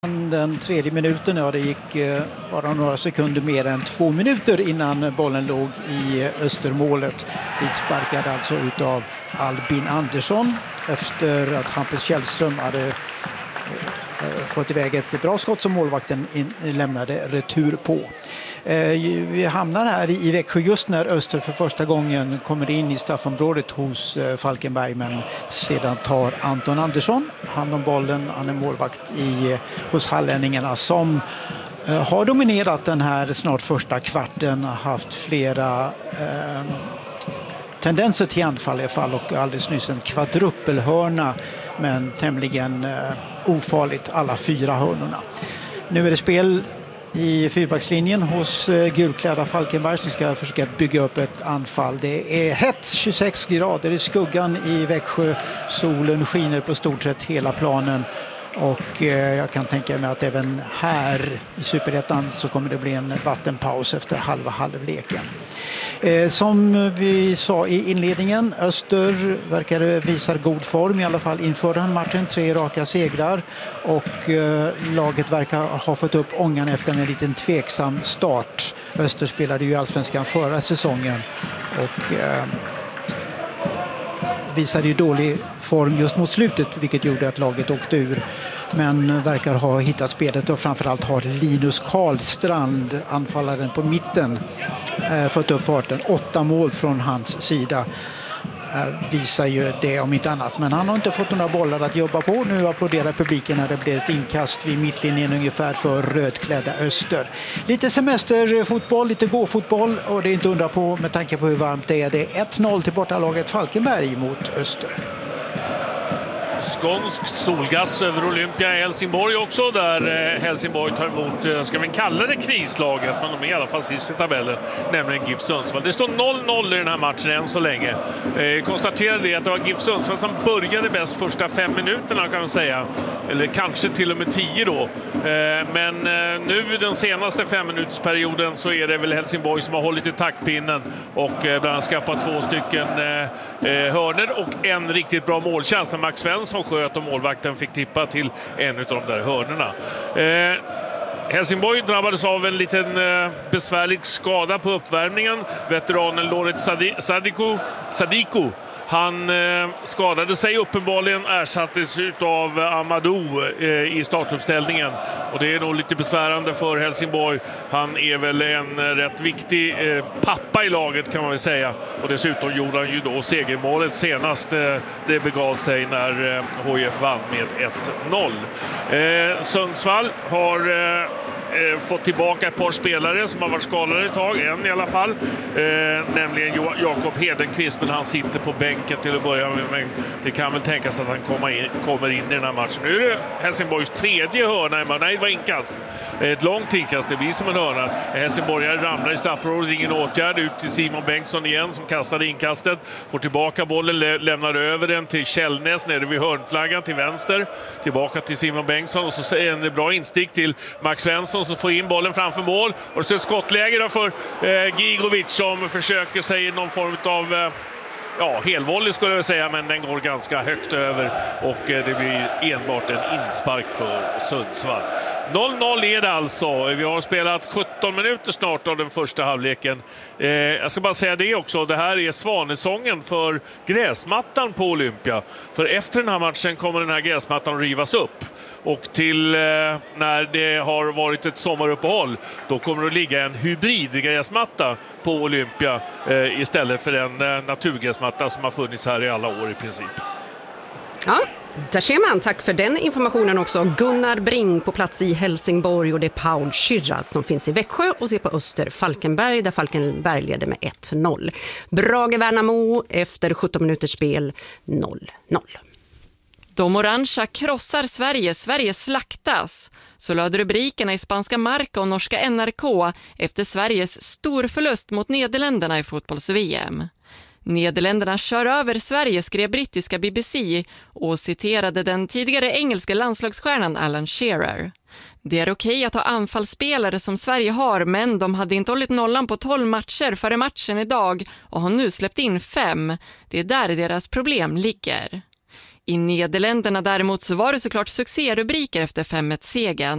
Den tredje minuten, det gick bara några sekunder mer än 2 minuter innan bollen låg i Östermålet. Dit sparkad alltså utav Albin Andersson efter att Hampus Källström hade fått iväg ett bra skott som målvakten lämnade retur på. Vi hamnar här i Växjö just när Öster för första gången kommer in i straffområdet hos Falkenberg, men sedan tar Anton Andersson hand om bollen. Han är målvakt hos hallänningarna som har dominerat den här snart första kvarten, haft flera tendenser till anfall i fall och alldeles nyss en kvadruppelhörna, men tämligen ofarligt alla 4 hörnorna. Nu är det spel i fyrbackslinjen hos gulklädda Falkenberg som ska försöka bygga upp ett anfall. Det är hett, 26 grader i skuggan i Växjö. Solen skiner på stort sett hela planen. Och jag kan tänka mig att även här i Superettan så kommer det bli en vattenpaus efter halvleken. Som vi sa i inledningen, Öster verkar visa god form i alla fall inför den matchen. 3 raka segrar och laget verkar ha fått upp ångan efter en liten tveksam start. Öster spelade ju i Allsvenskan förra säsongen och visade ju dålig form just mot slutet, vilket gjorde att laget åkte ur. Men verkar ha hittat spelet och framförallt har Linus Karlstrand, anfallaren på mitten, fått upp farten. 8 mål från hans sida visar ju det om inte annat. Men han har inte fått några bollar att jobba på. Nu applåderar publiken när det blir ett inkast vid mittlinjen ungefär för rödklädda Öster. Lite semesterfotboll, lite gåfotboll, och det är inte undra på med tanke på hur varmt det är. Det är 1-0 till bortalaget Falkenberg mot Öster. Skånskt solgas över Olympia i Helsingborg också, där Helsingborg tar emot, ska vi kalla det krislaget, men de är i alla fall sist i tabellen, nämligen GIF Sundsvall. Det står 0-0 i den här matchen än så länge. Konstaterade att det var GIF Sundsvall som började bäst första 5 minuterna, kan man säga, eller kanske till och med 10 då. Men nu den senaste 5-minutersperioden så är det väl Helsingborg som har hållit i taktpinnen och bland annat skapat 2 stycken hörner och en riktigt bra målchans när Max Svensson sköt och målvakten fick tippa till en av de där hörnerna. Helsingborg drabbades av en liten besvärlig skada på uppvärmningen. Veteranen Loret Sadiku. Han skadade sig uppenbarligen, ersattes av Amadou i startuppställningen. Och det är nog lite besvärande för Helsingborg. Han är väl en rätt viktig pappa i laget, kan man väl säga. Och dessutom gjorde han ju då segermålet senast det begav sig när HIF vann med 1-0. Sundsvall har fått tillbaka ett par spelare som har varit skadade ett tag, en i alla fall, nämligen Jakob Hedenqvist, men han sitter på bänken till att börja med, men det kan väl tänkas att han kommer in i den här matchen. Nu är det Helsingborgs 3:e hörna, nej, det var inkast, ett långt inkast, det blir som en hörna. Helsingborgare ramlar i straffområdet, ingen åtgärd, ut till Simon Bengtsson igen som kastade inkastet, får tillbaka bollen, lämnar över den till Källnäs nere vid hörnflaggan till vänster, tillbaka till Simon Bengtsson och så en bra instick till Max Svensson som får in bollen framför mål, och så ett skottläge för Gigovic som försöker sig i någon form av helvolley skulle jag säga, men den går ganska högt över och det blir enbart en inspark för Sundsvall. 0-0 är det alltså. Vi har spelat 17 minuter snart av den första halvleken. Jag ska bara säga det också. Det här är svanesången för gräsmattan på Olympia. För efter den här matchen kommer den här gräsmattan att rivas upp. Och till när det har varit ett sommaruppehåll, då kommer det att ligga en hybridgräsmatta på Olympia istället för en naturgräsmatta som har funnits här i alla år i princip. Ja, där ser man. Tack för den informationen också. Gunnar Bring på plats i Helsingborg, och det är Paul Schürra som finns i Växjö och ser på Öster Falkenberg, där Falkenberg leder med 1-0. Brage Värnamo efter 17 minuters spel 0-0. De orangea krossar Sverige, Sverige slaktas. Så löd rubrikerna i spanska Marca och norska NRK efter Sveriges storförlust mot Nederländerna i fotbolls-VM. Nederländerna kör över Sverige, skrev brittiska BBC och citerade den tidigare engelska landslagsstjärnan Alan Shearer. Det är okej att ha anfallsspelare som Sverige har, men de hade inte hållit nollan på 12 matcher före matchen idag och har nu släppt in 5. Det är där deras problem ligger. I Nederländerna däremot så var det såklart succérubriker efter 5-1-segern.